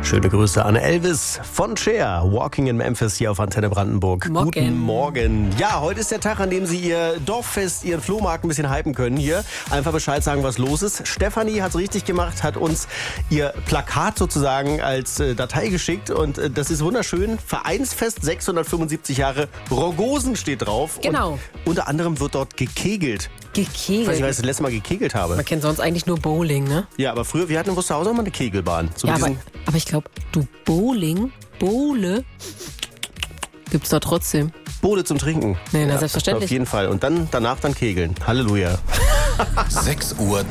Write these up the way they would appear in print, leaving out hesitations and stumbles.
Schöne Grüße an Elvis von Cher. Walking in Memphis hier auf Antenne Brandenburg. Morgen. Guten Morgen. Ja, heute ist der Tag, an dem Sie Ihr Dorffest, Ihren Flohmarkt ein bisschen hypen können hier. Einfach Bescheid sagen, was los ist. Stefanie hat es richtig gemacht, hat uns ihr Plakat sozusagen als Datei geschickt. Und das ist wunderschön. Vereinsfest 675 Jahre. Rogosen steht drauf. Genau. Und unter anderem wird dort gekegelt. Gekegelt? Ich weiß nicht, wann ich das letzte Mal gekegelt habe. Man kennt sonst eigentlich nur Bowling, ne? Ja, aber früher, wir hatten in Wusterhausen auch mal eine Kegelbahn. So Ja, mit aber ich glaube, Bowle gibt's da trotzdem. Bowle zum Trinken. Nee, na, Ja, selbstverständlich. Auf jeden Fall. Und dann danach kegeln. Halleluja. 6:30 Uhr.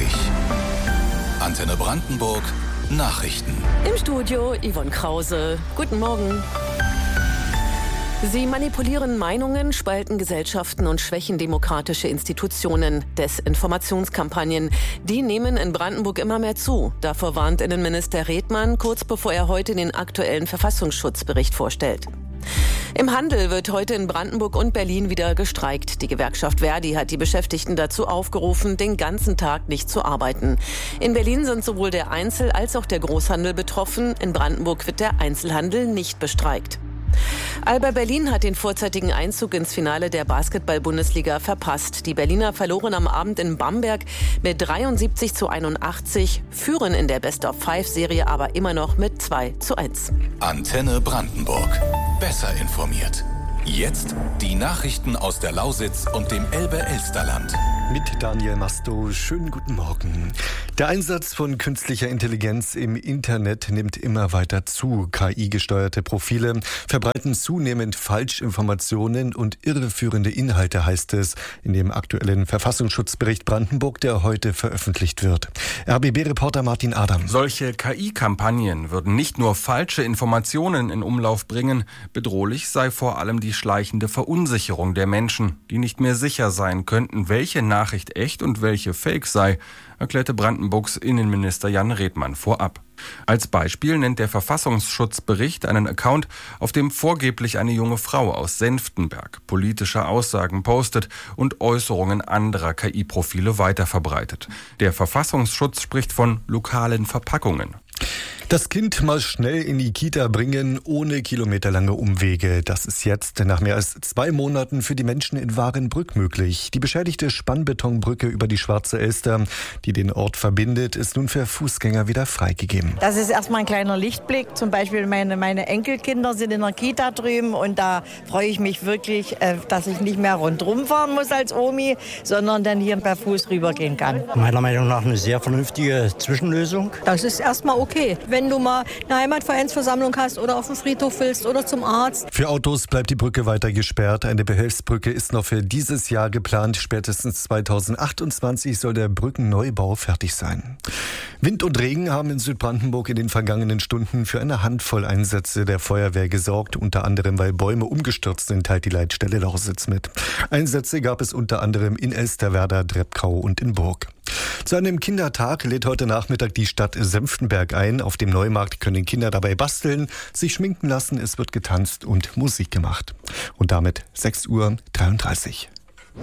Antenne Brandenburg. Nachrichten. Im Studio Yvonne Krause. Guten Morgen. Sie manipulieren Meinungen, spalten Gesellschaften und schwächen demokratische Institutionen. Desinformationskampagnen, die nehmen in Brandenburg immer mehr zu. Davor warnt Innenminister Redmann, kurz bevor er heute den aktuellen Verfassungsschutzbericht vorstellt. Im Handel wird heute in Brandenburg und Berlin wieder gestreikt. Die Gewerkschaft Verdi hat die Beschäftigten dazu aufgerufen, den ganzen Tag nicht zu arbeiten. In Berlin sind sowohl der Einzel- als auch der Großhandel betroffen. In Brandenburg wird der Einzelhandel nicht bestreikt. Alba Berlin hat den vorzeitigen Einzug ins Finale der Basketball-Bundesliga verpasst. Die Berliner verloren am Abend in Bamberg mit 73:81, führen in der Best-of-5-Serie aber immer noch mit 2:1. Antenne Brandenburg. Besser informiert. Jetzt die Nachrichten aus der Lausitz und dem Elbe-Elsterland. Mit Daniel Masto, schönen guten Morgen. Der Einsatz von künstlicher Intelligenz im Internet nimmt immer weiter zu. KI-gesteuerte Profile verbreiten zunehmend Falschinformationen und irreführende Inhalte, heißt es in dem aktuellen Verfassungsschutzbericht Brandenburg, der heute veröffentlicht wird. RBB-Reporter Martin Adam. Solche KI-Kampagnen würden nicht nur falsche Informationen in Umlauf bringen, bedrohlich sei vor allem die schleichende Verunsicherung der Menschen, die nicht mehr sicher sein könnten, welche Nachricht echt und welche Fake sei, erklärte Brandenburgs Innenminister Jan Redmann vorab. Als Beispiel nennt der Verfassungsschutzbericht einen Account, auf dem vorgeblich eine junge Frau aus Senftenberg politische Aussagen postet und Äußerungen anderer KI-Profile weiterverbreitet. Der Verfassungsschutz spricht von lokalen Verpackungen. Das Kind mal schnell in die Kita bringen, ohne kilometerlange Umwege. Das ist jetzt nach mehr als 2 Monaten für die Menschen in Warenbrück möglich. Die beschädigte Spannbetonbrücke über die Schwarze Elster, die den Ort verbindet, ist nun für Fußgänger wieder freigegeben. Das ist erstmal ein kleiner Lichtblick. Zum Beispiel meine Enkelkinder sind in der Kita drüben und da freue ich mich wirklich, dass ich nicht mehr rundherum fahren muss als Omi, sondern dann hier per Fuß rübergehen kann. Meiner Meinung nach eine sehr vernünftige Zwischenlösung. Das ist erstmal okay. Wenn du mal eine Heimatvereinsversammlung hast oder auf den Friedhof willst oder zum Arzt. Für Autos bleibt die Brücke weiter gesperrt. Eine Behelfsbrücke ist noch für dieses Jahr geplant. Spätestens 2028 soll der Brückenneubau fertig sein. Wind und Regen haben in Südbrandenburg in den vergangenen Stunden für eine Handvoll Einsätze der Feuerwehr gesorgt. Unter anderem, weil Bäume umgestürzt sind, teilt die Leitstelle Lausitz mit. Einsätze gab es unter anderem in Elsterwerda, Dreppkau und in Burg. Zu einem Kindertag lädt heute Nachmittag die Stadt Senftenberg ein. Auf dem Neumarkt können Kinder dabei basteln, sich schminken lassen, es wird getanzt und Musik gemacht. Und damit 6:33 Uhr.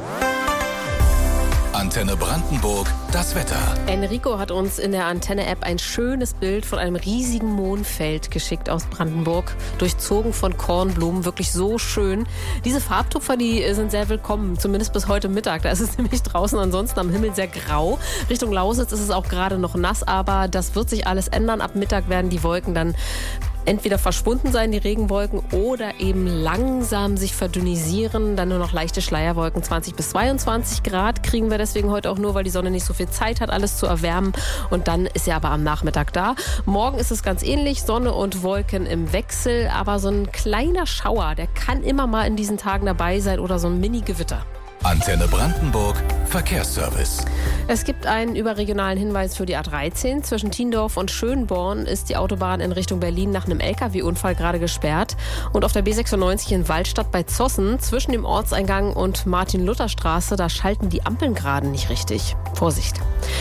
Antenne Brandenburg, das Wetter. Enrico hat uns in der Antenne-App ein schönes Bild von einem riesigen Mohnfeld geschickt aus Brandenburg, durchzogen von Kornblumen, wirklich so schön. Diese Farbtupfer, die sind sehr willkommen, zumindest bis heute Mittag. Da ist es nämlich draußen ansonsten am Himmel sehr grau. Richtung Lausitz ist es auch gerade noch nass, aber das wird sich alles ändern. Ab Mittag werden die Wolken dann entweder verschwunden sein, die Regenwolken, oder eben langsam sich verdünnisieren. Dann nur noch leichte Schleierwolken, 20 bis 22 Grad kriegen wir deswegen heute auch nur, weil die Sonne nicht so viel Zeit hat, alles zu erwärmen. Und dann ist sie aber am Nachmittag da. Morgen ist es ganz ähnlich, Sonne und Wolken im Wechsel, aber so ein kleiner Schauer, der kann immer mal in diesen Tagen dabei sein oder so ein Mini-Gewitter. Antenne Brandenburg, Verkehrsservice. Es gibt einen überregionalen Hinweis für die A13. Zwischen Tiendorf und Schönborn ist die Autobahn in Richtung Berlin nach einem LKW-Unfall gerade gesperrt. Und auf der B96 in Waldstadt bei Zossen, zwischen dem Ortseingang und Martin-Luther-Straße, da schalten die Ampeln gerade nicht richtig. Vorsicht.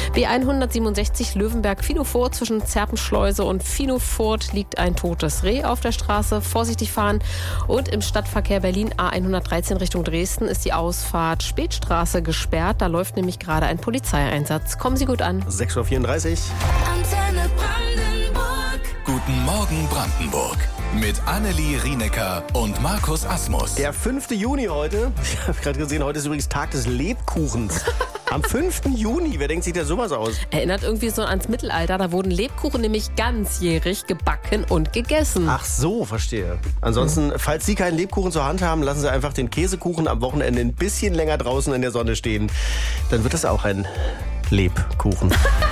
B167 Löwenberg-Finofurt, zwischen Zerpenschleuse und Finofurt liegt ein totes Reh auf der Straße. Vorsichtig fahren. Und im Stadtverkehr Berlin A113 Richtung Dresden ist die Ausfahrt Spätstraße gesperrt. Da läuft nämlich gerade ein Polizeieinsatz. Kommen Sie gut an. 6:34 Uhr. Guten Guten Morgen Brandenburg. Mit Annelie Rienecker und Markus Asmus. Der 5. Juni heute. Ich habe gerade gesehen, heute ist übrigens Tag des Lebkuchens. Am 5. Juni, wer denkt sich da sowas aus? Erinnert irgendwie so ans Mittelalter, da wurden Lebkuchen nämlich ganzjährig gebacken und gegessen. Ach so, verstehe. Ansonsten, falls Sie keinen Lebkuchen zur Hand haben, lassen Sie einfach den Käsekuchen am Wochenende ein bisschen länger draußen in der Sonne stehen. Dann wird das auch ein Lebkuchen.